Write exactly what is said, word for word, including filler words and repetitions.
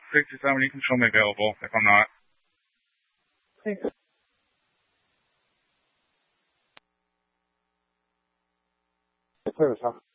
six two seven, you can show me available if I'm not. Thanks. Service, huh?